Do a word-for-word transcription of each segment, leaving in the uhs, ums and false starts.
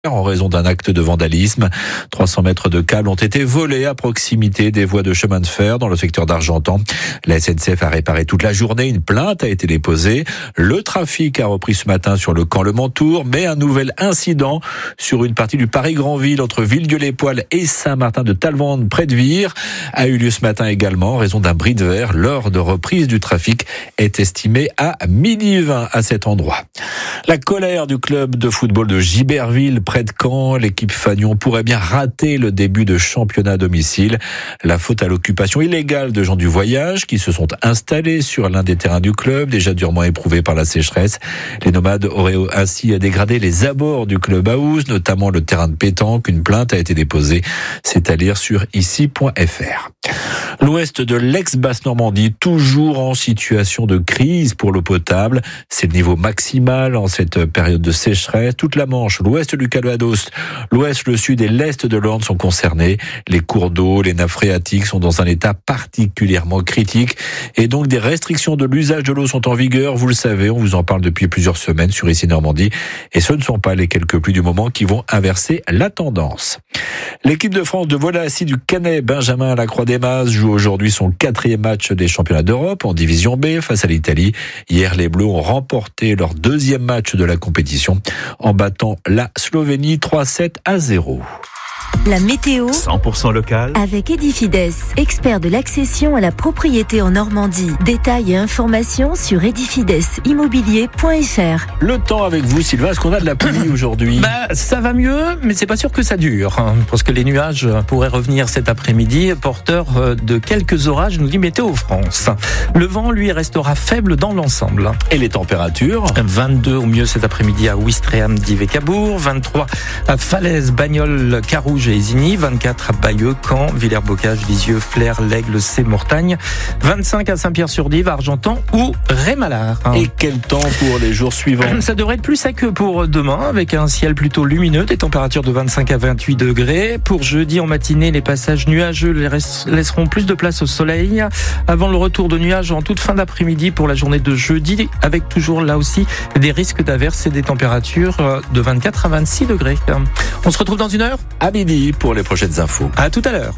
en raison d'un acte de vandalisme. trois cents mètres de câbles ont été volés à proximité des voies de chemin de fer dans le secteur d'Argentan. La S N C F a réparé toute la journée. Une plainte a été déposée. Le trafic a repris ce matin sur le camp Le Mentour, mais un nouvel incident sur une partie du Paris-Grandville entre Villedieu-les-Poêles et Saint-Martin-de-Talvende près de Vire a eu lieu ce matin également en raison d'un bris de verre. L'heure de reprise du trafic est estimée à midi vingt à cet endroit. La colère du club de football de Giberville près de Caen. L'équipe Fagnon pourrait bien rater le début de championnat à domicile. La faute à l'occupation illégale de gens du voyage qui se sont installés sur l'un des terrains du club, déjà durement éprouvés par la sécheresse. Les nomades auraient ainsi dégradé les abords du club house, notamment le terrain de pétanque. Une plainte a été déposée. C'est à lire sur ici point f r. L'ouest de l'ex-Basse-Normandie, toujours en situation de crise pour l'eau potable. C'est le niveau maximal en cette période de sécheresse. Toute la Manche, l'ouest du Calvados, l'ouest, le sud et l'est de l'Orne sont concernés. Les cours d'eau, les nappes phréatiques sont dans un état particulièrement critique. Et donc des restrictions de l'usage de l'eau sont en vigueur. Vous le savez, on vous en parle depuis plusieurs semaines sur ici Normandie. Et ce ne sont pas les quelques pluies du moment qui vont inverser la tendance. L'équipe de France de vol à assis du Canet, Benjamin Lacroix-des-Mazes, joue aujourd'hui son quatrième match des championnats d'Europe en division B face à l'Italie. Hier, les Bleus ont remporté leur deuxième match de la compétition en battant la Slovénie trois sept à zéro. La météo cent pour cent local avec Edifides, expert de l'accession à la propriété en Normandie. Détails et informations sur edifides immobilier point f r. Le temps avec vous, Sylvain, est-ce qu'on a de la pluie aujourd'hui ? Bah, ça va mieux, mais c'est pas sûr que ça dure, hein, parce que les nuages pourraient revenir cet après-midi, porteurs de quelques orages, nous dit Météo France. Le vent, lui, restera faible dans l'ensemble. Et les températures ? vingt-deux au mieux cet après-midi à Ouistreham, Dives et Cabourg, vingt-trois à Falaise, Bagnols, Carouge et Isigny, vingt-quatre à Bayeux, Caen, Villers-Bocage, Lisieux, Flers, l'Aigle, c'est Mortagne, vingt-cinq à Saint-Pierre-sur-Dive, Argentan ou Rémalard. Et quel temps pour les jours suivants ? Ça devrait être plus sec que pour demain, avec un ciel plutôt lumineux, des températures de vingt-cinq à vingt-huit degrés. Pour jeudi en matinée, les passages nuageux laisseront plus de place au soleil, avant le retour de nuages en toute fin d'après-midi pour la journée de jeudi, avec toujours là aussi des risques d'averses et des températures de vingt-quatre à vingt-six degrés. On se retrouve dans une heure à midi pour les prochaines infos. À tout à l'heure.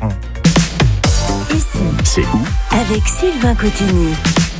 Ici, c'est où ? Avec Sylvain Cotigny.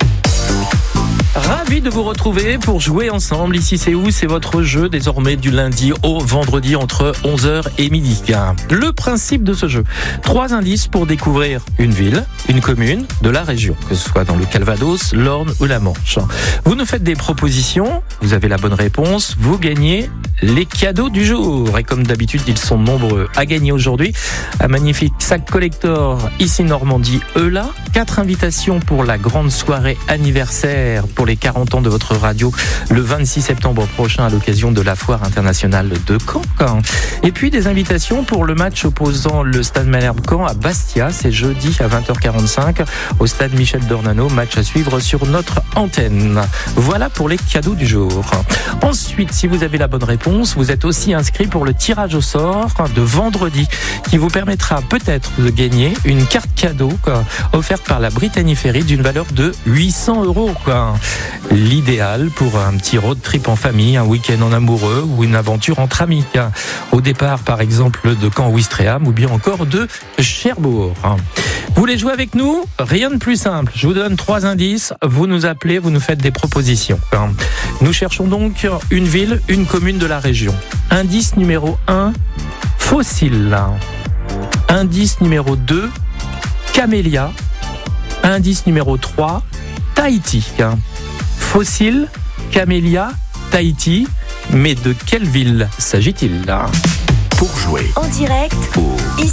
Ravi de vous retrouver pour jouer ensemble. Ici c'est où ? C'est votre jeu désormais du lundi au vendredi entre onze heures et midi. Le principe de ce jeu, trois indices pour découvrir une ville, une commune de la région, que ce soit dans le Calvados, l'Orne ou la Manche. Vous nous faites des propositions, vous avez la bonne réponse, vous gagnez les cadeaux du jour. Et comme d'habitude, ils sont nombreux à gagner aujourd'hui. Un magnifique sac collector ici Normandie Eula, quatre invitations pour la grande soirée anniversaire pour les quarante ans de votre radio le vingt-six septembre prochain à l'occasion de la foire internationale de Caen. Et puis des invitations pour le match opposant le Stade Malherbe Caen à Bastia, c'est jeudi à vingt heures quarante-cinq au Stade Michel Dornano, match à suivre sur notre antenne. Voilà pour les cadeaux du jour. Ensuite, si vous avez la bonne réponse, vous êtes aussi inscrit pour le tirage au sort de vendredi qui vous permettra peut-être de gagner une carte cadeau quoi, offerte par la Brittany Ferry d'une valeur de huit cents euros. Quoi. L'idéal pour un petit road trip en famille, un week-end en amoureux ou une aventure entre amis. Au départ, par exemple, de Caen-Ouistreham ou bien encore de Cherbourg. Vous voulez jouer avec nous ? Rien de plus simple. Je vous donne trois indices. Vous nous appelez, vous nous faites des propositions. Nous cherchons donc une ville, une commune de la région. Indice numéro un, Fossile. Indice numéro deux, Camélia. Indice numéro trois, Tahiti. Fossile, Camélia, Tahiti. Mais de quelle ville s'agit-il là ? Pour jouer En direct, au